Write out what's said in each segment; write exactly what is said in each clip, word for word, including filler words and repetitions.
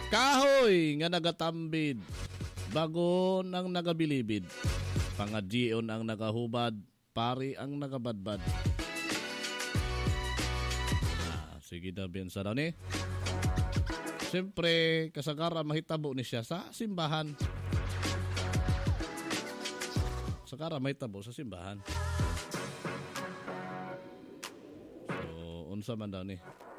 Kahoy nga nagatambid, bago nang nagabilibid. Pangadjion ang nagahubad, pari ang nagabadbad. Ah, sige na binsa daw ni. Siyempre, kasagara mahitabo ni siya sa simbahan. Kasagara mahitabo sa simbahan. So, unsa man daw ni.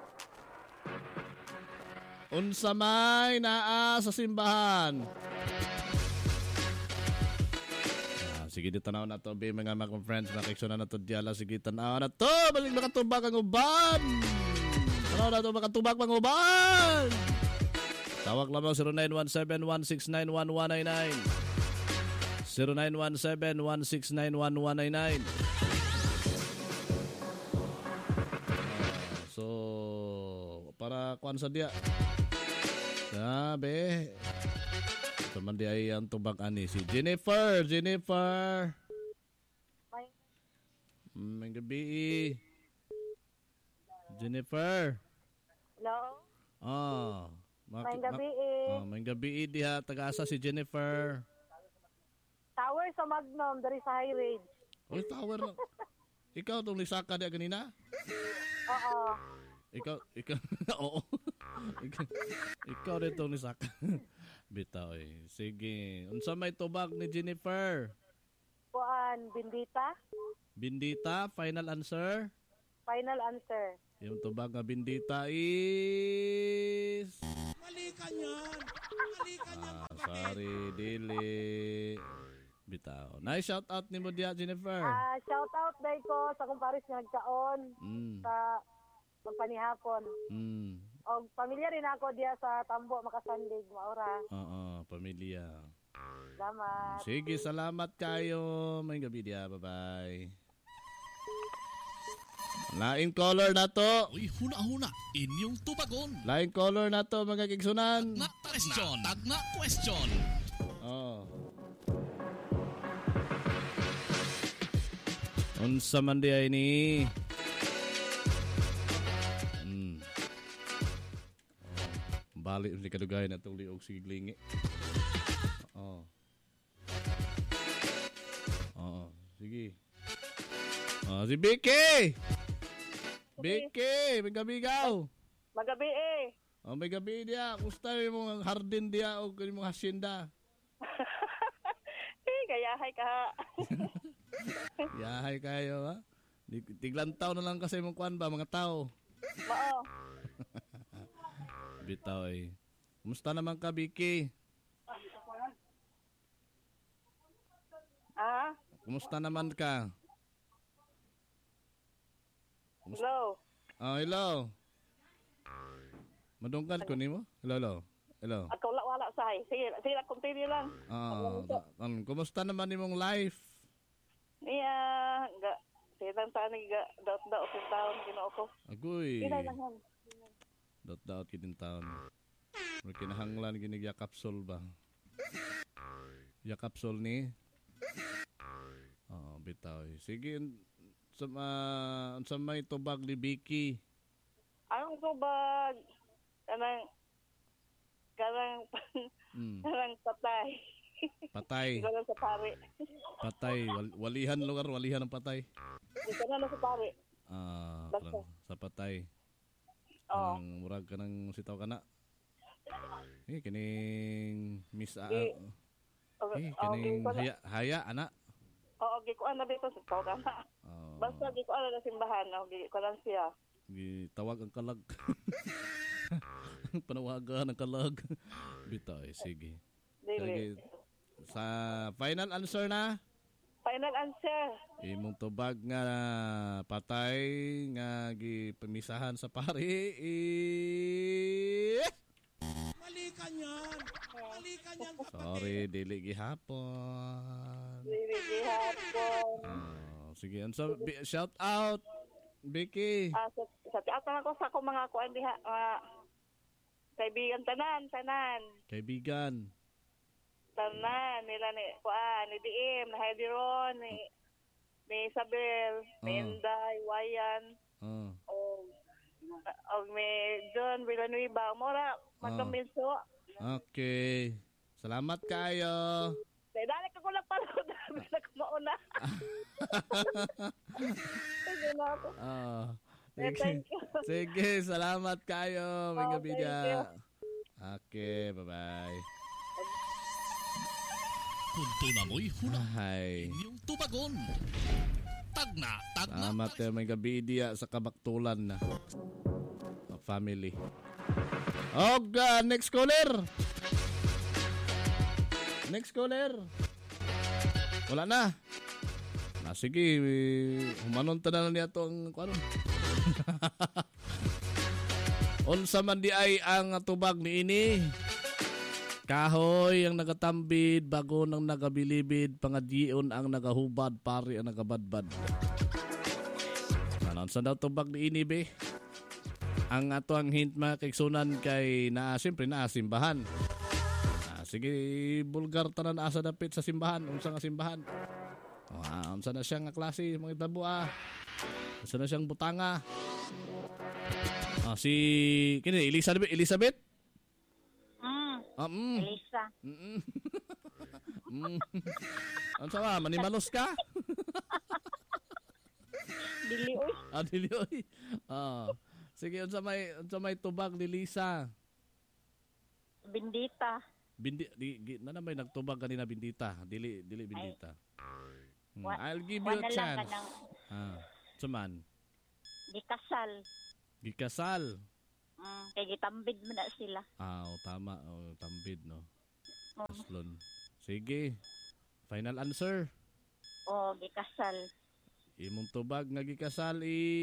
Unsa may naa sa simbahan. Ah, sige, di tanaw na to, be, mga mga friends, makiksyon na na to, diala, sige, tanaw na to, balik makatubak ang uban. Tanaw na to, makatubak ang uban. Tawag lamang zero nine one seven one six nine one one nine nine. zero nine one seven one six nine one one nine nine. So, para kuan sa dia. Sabi. Saman di ay ang tubag ani si Jennifer. Jennifer. May gabi. Jennifer. Hello? Ah. May gabi eh. Oh, may gabi diha. Taga-asa si Jennifer. Tower sa Magnum, dari sa High Ridge. Oy, tower na. Ikaw itong lisaka diya ganina? Oo. Ikaw, ikaw, oo. ikaw, ikaw rin itong lisaka. Bitaw eh. Sige. Unsa may tubag ni Jennifer? Kuan, Bindita? Bindita, final answer? Final answer. Yung tubag na Bindita is... Mali ka niyan. Mali ka niyan. Ah, sorry, dili. Bitaw. Nice shout out ni mo diya, Jennifer. Ah, shout out day ko sa kumparis nga nagkaon Mm. sa magpanihapon. Mm. O pamilya rin ako diya sa Tambo, Makasandig, Maura. Oo, pamilya. Salamat. Sige, salamat kayo. May gabi diya. Bye-bye. Lain color na to. Uy, huna-huna. Inyong tubagon. Lain color na to, mga kigsunan. Na question. Tagna question. Oh. Unsa man di ay ni? Hmm. Balik ni kadugay na itong liog sige glingi. Oh. Oo. Sige. Oh, si Vicky! Vicky! May gabigaw! Magabi eh. Oh, may gabi diya. Kusta yung mga hardin diya o yung mga hasyenda? Eh, gayahay ka. Yahay kayo, ha? Tiglantaw na lang kasi mong kuwan ba, mga tao. Mao. Bitaw eh. Kumusta naman ka, Vicky? Ah? Kumusta naman ka? Kumusta? Hello? Oh, hello. Madungkad ko ni mo? Hello, hello. Hello. Ako wala wala say. Sige, sige continue lang. Ah, um, kumusta naman imong life? Iya, enggak. Silang tani ga daot daot sa taon Ginoo ko. Agoy. Ila lang. Daot daot kidin taon. Mo kinahanglan ginig ya capsule ba? Ya capsule ni. Oh, bitaw. Sige, sa uh, sa may tubag ni Vicky. Anong tubag? Kanang kanang Mm. kanang patay. Patay. Kanang sa pare. Patay. Wal- walihan lugar, walihan ng patay. Kanang sa pare. Ah, Basta. parang sa patay. Oh. Ang murag ka ng sitaw ka na. Eh, kining miss a... Eh, Eh, Okay, kining ko na. haya, haya, ana. Oo, gikuan na dito sa tawag na. Oh, Basta gikuan na simbahan, o gikuan siya. gitawag ang kalag. Panawagan ng kalag. Bitoy, sige. Dili. Sige. Sa final answer na, Final answer. imong tubag nga patay nga gipamisahan sa pari. Eh, Mali ka niyan. Mali ka niyan. sorry, dili gihapon. Dili gihapon. Oh, sige, unsa bi- shout out Vicky. Ah, sa sa tiatan ako sa ako mga kuan diha, mga kaibigan tanan, tanan. Kaibigan. Tanan nila ni kuan, ni D M, ni Heidi Ron, ni ni Isabel, ni Ah. Inday, Wayan, Oh. o o may John Villanueva, mora magkambilso. Okay. Salamat kayo. Dali ka ko lang pala. Dali na ko mauna. Sige na ako. Oh. Eh, thank you. Sige, salamat kayo. May Oh, gabi thank niya. you. Okay, bye-bye. Kunto na mo'y huna. Hi. Inyong tubagon. Tagna, tagna. Salamat kayo. May gabi niya sa kabaktulan na. Family. Oh, uh, next caller. Next caller. Wala na. Ah, sige, humanon ta na niya itong ano. Unsa man di ay ang tubag ni ini. Kahoy ang nagatambid, bago nang nagabilibid, pangadion ang nagahubad, pari ang nagabadbad. Ano sa daw tubag ni ini be? Ang ato ang hint mga kaiksunan kay na siyempre na simbahan. Ah, sige, bulgar tanan asa dapit sa simbahan, unsa nga simbahan? Ah, unsa na siya nga klase mga tabo ah. Unsa na siyang butanga? Ah, si kini Elizabeth, Elizabeth? Mm, Ah, mm. Elisa. Mm. mm. Unsa ba, manimalos ka? Dili, uy. Ah, dili oy. Ah. Sige, unsa may unsa may tubag ni Lisa? Bindita. Bindi di, gi, na may nagtubag kanina bindita. Dili dili bindita. Hmm, Wa- I'll give you a Wala lang ka chance. ng Ah, suman. gikasal. Gikasal. Mm, kay gitambid mo na sila. Ah, oh, tama. Oh, tambid no. Oh, Aslon. Sige. Final answer. oh gikasal. Imong tubag nga gikasal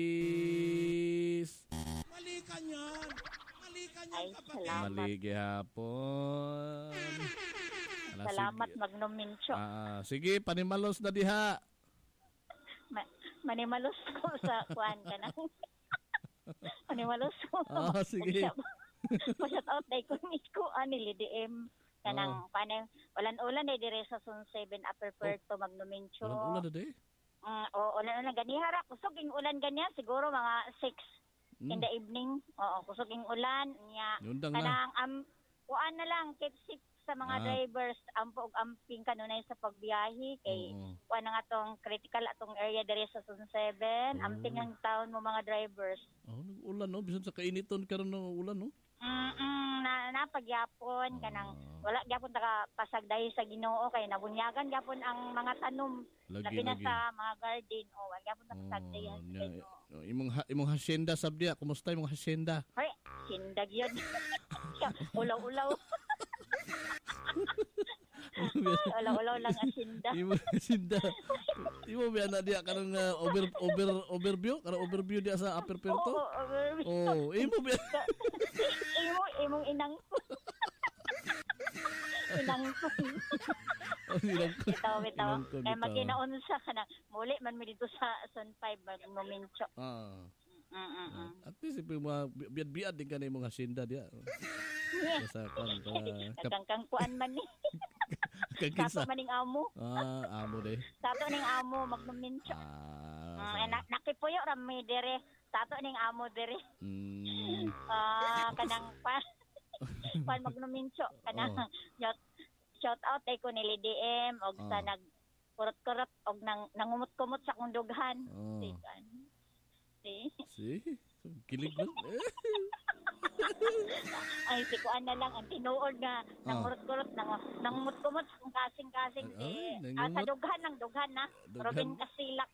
is Mali ka niyan. Mali ka niyan, Ay, kapatid. salamat. mali gihapon. Ala, Salamat, sige. Magnum Mincho. Ah, sige, panimalos na diha. Ma- manimalos ko sa kuan ka na. Manimalos ko. Ah, sige. Pa-shout out day ko ni ko ani D M kanang Oh. kanang ulan-ulan day dire sa Zone seven Upper Puerto Magnum Mincho. Ulan-ulan na di. Mm, o ulan-ulan ganihara kusog ing ulan ganyan siguro mga six in Hmm. the evening. Oo, kusog ing ulan niya. Yundang na. Kanang am kuan na lang keep safe sa mga Ah. drivers ampo og amping kanunay sa pagbiyahe kay Oo. kuan na nga tong critical atong area diri sa Zone seven Oh. amping ang taon mo mga drivers. Oh, nag-ulan no, bisan sa kainiton karon no ulan no. Mm na napagyapon kanang Ah. wala gyapon taka pasagday sa Ginoo kay nabunyagan gyapon ang mga tanom Lagi labi na lagi. sa mga garden o wala gyapon ta pasagdayan Oh, sa nya- Ginoo. oh, imong ha- imong hacienda sabdiya, kumusta imong hacienda? Hoy, sindag yun. Ulaw-ulaw. Ulaw-ulaw lang ang sinda. Imong hacienda. Imo biya na diya kanang uh, over over overview, kanang overview diya sa Upper Oo, Puerto. oo. Oh, imo biya. Imo, imong inang ko. Inang ko. Oh, ilang ko. Bitaw, bitaw. Inang ko, Kaya bitaw. magkinaunsa ka na. Muli man mi dito sa Zone five, Magnomincho. Ah. Mm-mm. At least ipong mga biad-biad din ka na imong hacienda diya. Yeah. Sa kan pa kap Nagkangkang kuan man ni. kaginsa. Sato maning amo. Ah, amo de. Sato ning amo, Magnomincho. Ah. Mm, na, nakipuyo ra mi dire. Sato ning amo dire. Mm. Ah, kanang pa. Pan Magnomincho kanang Oh. shout, shout out ay ko ni D M og sa Oh. nag kurot-kurot og nang nangumot-kumot sa kong dughan. Oh. Si kan. Si Si, kilig man. ay si kuan na lang ang tinuod nga Oh. nangurot-kurot nang nangumot-kumot sa kong kasing-kasing si Ay, ah, sa nangumot. dughan ng dughan na. Dughan. Robin Casilak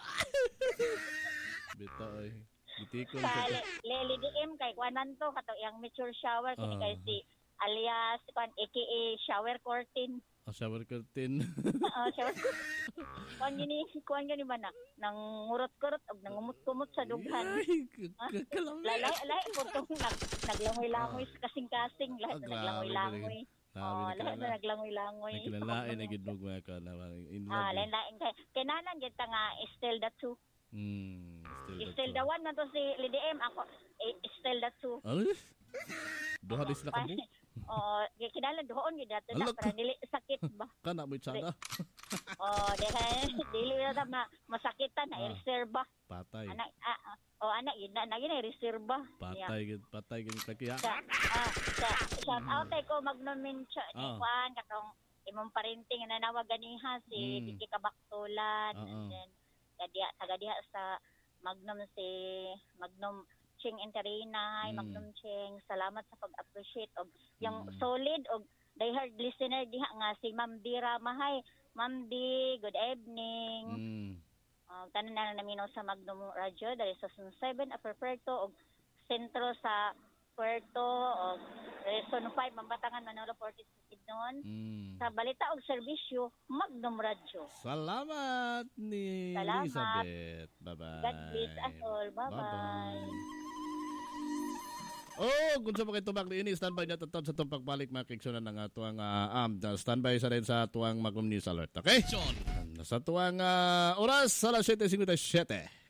Bitaw ay. Gitikon sa sa Le- Lely D M kay kuanan to kato yang mature shower kini Ah. kay si alias kuan aka shower curtain. oh, shower curtain. Oo, shower kuan gini kuan gini ba na nang ngurot-kurot og nangumot-kumot sa dughan. Ay, kakalami. Lalay lalay po tong nag, naglangoy-langoy sa kasing-kasing lahat Ah, na grabe naglangoy-langoy. Grabe Oh, na lahat na kilala. naglangoy-langoy. Nakilalain na gid mga ka na in Ah, love. lain-lain kay kinanan gyud ta nga still the two. Hmm, still. Still the one na to si Lady M ako. Eh, still the two. Ay. Duha dis na kamo. Oh, kinala doon gyud dato na Alak. para dili sakit ba. Kana mo itsada. Oh, dili dili na ta ma, masakitan na Ah. reserva. Patay. Anak ah, ah, O anak yun na, na yun ay reserba. Yeah. Patay gid, patay gid kakiya. Sa, ah, sa, shout out ay ko magnomin siya ni Oh. Juan, katong imong parenting na nawag ganiha si Mm. Diki Kabaktulan. Oo. And then, kadiya, taga diha sa Magnum si Magnum Ching Interinay, Mm. Magnum Ching, salamat sa pag-appreciate og yung Mm. solid og diehard listener diha nga si Ma'am Dira Mahay. Ma'am D, good evening. Mm. Uh, tanan na naminaw sa Magnum Radio dahil sa Zone seven Upper Puerto o sentro sa Puerto o Zone five Mambatangan Manolo Fortis noon. Mm. Sa balita og serbisyo Magnum Radio. Salamat ni Salamat. Elizabeth. Bye-bye. God bless us all. Bye-bye. Oh, kung sa mga tubak ni ini, standby na tatod sa itong pagbalik mga kiksunan ng atuang uh, am. Standby sa rin sa atuang Magnum News Alert. Okay? Sa tuwang uh, oras, alas seven fifty-seven.